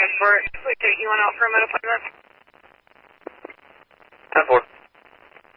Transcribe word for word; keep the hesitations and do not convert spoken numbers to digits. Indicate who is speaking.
Speaker 1: for, we take you on out for a med appointment.